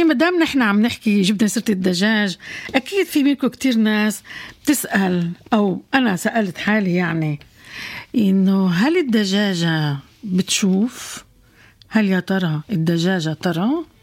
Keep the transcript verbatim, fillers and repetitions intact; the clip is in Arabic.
مدام نحن عم نحكي جبنا سيرة الدجاج، أكيد في منكم كتير ناس بتسأل، أو أنا سألت حالي يعني، إنه هل الدجاجة بتشوف؟ هل يا ترى الدجاجة ترى؟